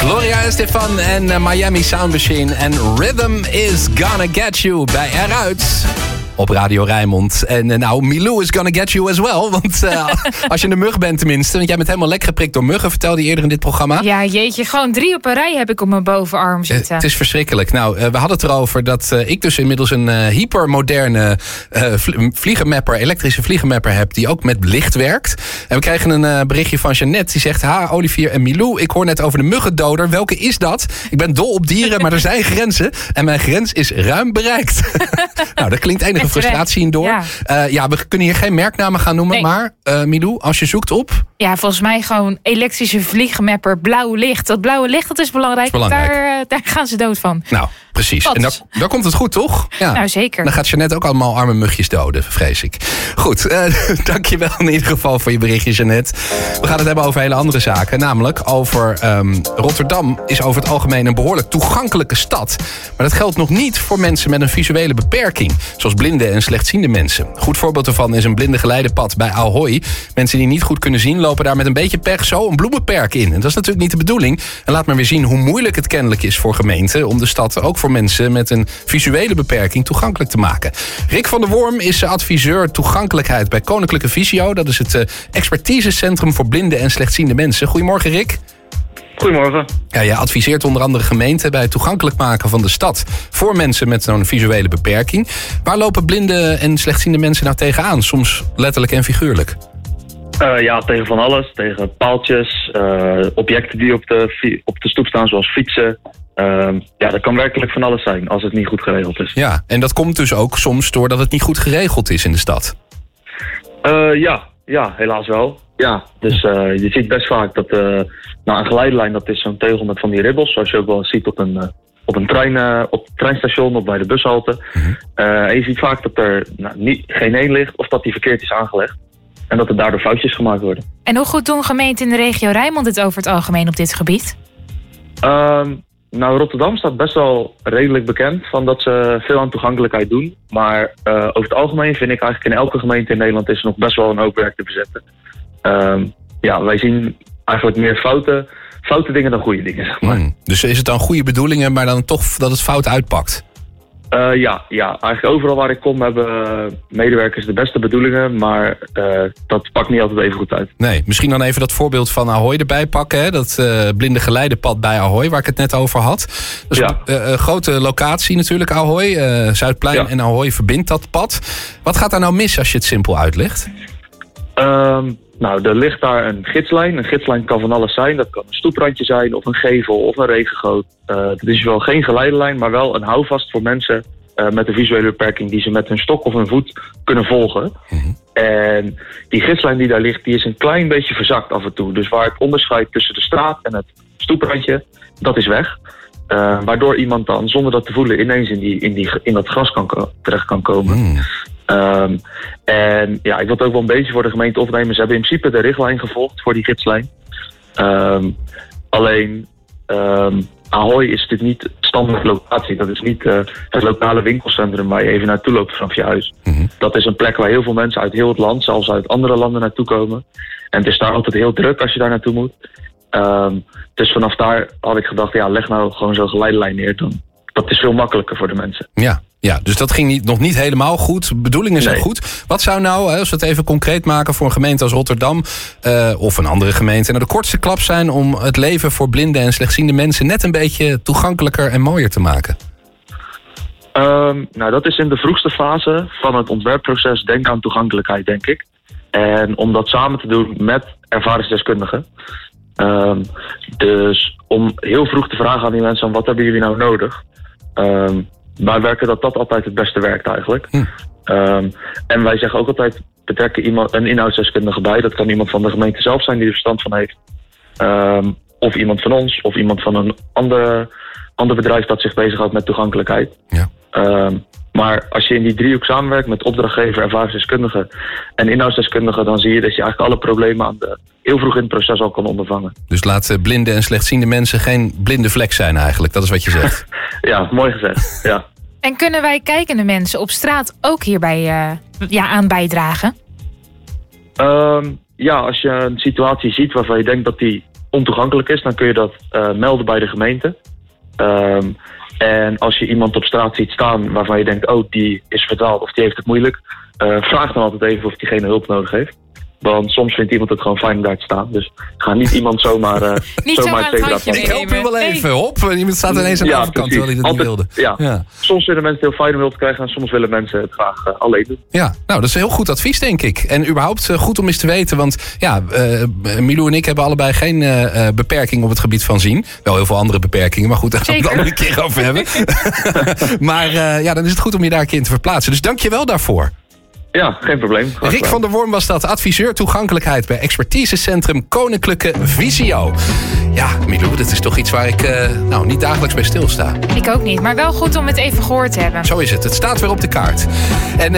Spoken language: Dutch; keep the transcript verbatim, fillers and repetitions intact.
Gloria Estefan en uh, Miami Sound Machine en Rhythm is Gonna Get You bij Eruit op Radio Rijnmond. En uh, nou, Milou is gonna get you as well. Want uh, als je een mug bent tenminste. Want jij bent helemaal lek geprikt door muggen, vertelde je eerder in dit programma. Ja, jeetje, gewoon drie op een rij heb ik op mijn bovenarm zitten. Uh, het is verschrikkelijk. Nou, uh, we hadden het erover dat uh, ik dus inmiddels een uh, hypermoderne uh, vliegenmapper, elektrische vliegenmapper heb die ook met licht werkt. En we krijgen een uh, berichtje van Jeannette die zegt: ha, Olivier en Milou, ik hoor net over de muggendoder. Welke is dat? Ik ben dol op dieren, maar er zijn grenzen. En mijn grens is ruim bereikt. Nou, dat klinkt enige frustratie in door. Ja. Uh, ja, we kunnen hier geen merknamen gaan noemen. Nee. Maar uh, Milou, als je zoekt op... Ja, volgens mij gewoon elektrische vliegenmapper, blauw licht. Dat blauwe licht, dat is belangrijk. Is belangrijk. Daar, uh, daar gaan ze dood van. Nou, precies. Wat? En daar, daar komt het goed, toch? Ja. Nou, zeker. Dan gaat Jeannette ook allemaal arme mugjes doden, vrees ik. Goed, uh, dankjewel in ieder geval voor je berichtje, Jeannette. We gaan het hebben over hele andere zaken. Namelijk over um, Rotterdam is over het algemeen een behoorlijk toegankelijke stad. Maar dat geldt nog niet voor mensen met een visuele beperking. Zoals blinde en slechtziende mensen. Een goed voorbeeld ervan is een blinde geleidepad bij Ahoy. Mensen die niet goed kunnen zien lopen daar met een beetje pech zo een bloemenperk in. En dat is natuurlijk niet de bedoeling. En laat maar weer zien hoe moeilijk het kennelijk is voor gemeenten om de stad ook voor mensen met een visuele beperking toegankelijk te maken. Rick van der Worm is adviseur toegankelijkheid bij Koninklijke Visio. Dat is het uh, expertisecentrum voor blinde en slechtziende mensen. Goedemorgen, Rick. Goedemorgen. Ja, je adviseert onder andere gemeenten bij het toegankelijk maken van de stad voor mensen met zo'n visuele beperking. Waar lopen blinde en slechtziende mensen nou tegenaan? Soms letterlijk en figuurlijk. Uh, ja, tegen van alles. Tegen paaltjes, uh, objecten die op de, op de stoep staan, zoals fietsen. Uh, ja, dat kan werkelijk van alles zijn als het niet goed geregeld is. Ja, en dat komt dus ook soms doordat het niet goed geregeld is in de stad. Uh, ja, ja, helaas wel. Ja, dus uh, je ziet best vaak dat uh, nou, een geleidelijn, dat is zo'n tegel met van die ribbels, zoals je ook wel ziet op een, uh, op een trein, uh, op het treinstation of bij de bushalte. Mm-hmm. Uh, en je ziet vaak dat er nou, niet, geen één ligt of dat die verkeerd is aangelegd. En dat er daardoor foutjes gemaakt worden. En hoe goed doen gemeenten in de regio Rijnmond het over het algemeen op dit gebied? Um, nou, Rotterdam staat best wel redelijk bekend van dat ze veel aan toegankelijkheid doen. Maar uh, over het algemeen vind ik eigenlijk in elke gemeente in Nederland is er nog best wel een hoop werk te verzetten. Um, ja, wij zien eigenlijk meer foute, foute dingen dan goede dingen, zeg maar. Hmm. Dus is het dan goede bedoelingen, maar dan toch dat het fout uitpakt? Uh, ja, ja, eigenlijk overal waar ik kom hebben uh, medewerkers de beste bedoelingen, maar uh, dat pakt niet altijd even goed uit. Nee, misschien dan even dat voorbeeld van Ahoy erbij pakken. Hè? Dat uh, blinde geleidepad bij Ahoy, waar ik het net over had. Dus ja. een uh, grote locatie natuurlijk, Ahoy. Uh, Zuidplein ja. en Ahoy verbindt dat pad. Wat gaat daar nou mis als je het simpel uitlegt? Um, nou, er ligt daar een gidslijn. Een gidslijn kan van alles zijn. Dat kan een stoeprandje zijn, of een gevel, of een regengoot. Uh, dat is wel geen geleidelijn, maar wel een houvast voor mensen uh, met een visuele beperking die ze met hun stok of hun voet kunnen volgen. Mm-hmm. En die gidslijn die daar ligt, die is een klein beetje verzakt af en toe. Dus waar het onderscheid tussen de straat en het stoeprandje, dat is weg. Uh, waardoor iemand dan, zonder dat te voelen, ineens in, die, in, die, in dat gras kan, terecht kan komen. Mm. Um, en ja, ik wil het ook wel een beetje voor de gemeente opnemen. Ze hebben in principe de richtlijn gevolgd voor die gidslijn. Um, alleen, um, Ahoy is natuurlijk niet standaard locatie. Dat is niet uh, het lokale winkelcentrum waar je even naartoe loopt vanaf je huis. Mm-hmm. Dat is een plek waar heel veel mensen uit heel het land, zelfs uit andere landen, naartoe komen. En het is daar altijd heel druk als je daar naartoe moet. Um, dus vanaf daar had ik gedacht, ja, leg nou gewoon zo'n geleidelijn neer. Dan, dat is veel makkelijker voor de mensen. Ja. Ja, dus dat ging niet, nog niet helemaal goed. Bedoelingen zijn nee. goed. Wat zou nou, als we het even concreet maken voor een gemeente als Rotterdam uh, of een andere gemeente, nou de kortste klap zijn om het leven voor blinde en slechtziende mensen net een beetje toegankelijker en mooier te maken? Um, nou, dat is in de vroegste fase van het ontwerpproces. Denk aan toegankelijkheid, denk ik. En om dat samen te doen met ervaringsdeskundigen. Um, dus om heel vroeg te vragen aan die mensen, wat hebben jullie nou nodig? Um, Wij werken dat dat altijd het beste werkt eigenlijk. Hm. Um, en wij zeggen ook altijd, betrekken iemand, een inhoudsdeskundige bij. Dat kan iemand van de gemeente zelf zijn die er verstand van heeft. Um, of iemand van ons, of iemand van een andere, ander bedrijf dat zich bezighoudt met toegankelijkheid. Ja. Um, maar als je in die driehoek samenwerkt met opdrachtgever, ervaringsdeskundige en inhoudsdeskundige, dan zie je dat je eigenlijk alle problemen aan de, heel vroeg in het proces al kan ondervangen. Dus laat blinde en slechtziende mensen geen blinde vlek zijn eigenlijk, dat is wat je zegt. Ja, mooi gezegd, ja. En kunnen wij kijkende mensen op straat ook hierbij uh, ja, aan bijdragen? Um, ja, als je een situatie ziet waarvan je denkt dat die ontoegankelijk is, dan kun je dat uh, melden bij de gemeente. Um, en als je iemand op straat ziet staan waarvan je denkt, oh, die is verdwaald of die heeft het moeilijk, uh, vraag dan altijd even of diegene hulp nodig heeft. Want soms vindt iemand het gewoon fijn om daar te staan. Dus ga niet iemand zomaar uh, niet zomaar het handje tegen Ik help u wel even, hop. Iemand staat ineens aan de ja, overkant precies. terwijl hij dat Altijd, niet wilde. Ja. Ja. Soms vinden mensen het heel fijn om hulp te krijgen en soms willen mensen het graag uh, alleen doen. Ja, nou, dat is een heel goed advies, denk ik. En überhaupt uh, goed om eens te weten, want ja, uh, Milou en ik hebben allebei geen uh, beperking op het gebied van zien. Wel heel veel andere beperkingen, maar goed, daar gaan we het een andere keer over hebben. Maar uh, ja, dan is het goed om je daar een keer in te verplaatsen. Dus dank je wel daarvoor. Ja, geen probleem. Graag Rick van der Worm was dat, adviseur toegankelijkheid bij expertisecentrum Koninklijke Visio. Ja, Milou, dat is toch iets waar ik uh, nou, niet dagelijks bij stilsta. Ik ook niet, maar wel goed om het even gehoord te hebben. Zo is het, het staat weer op de kaart. En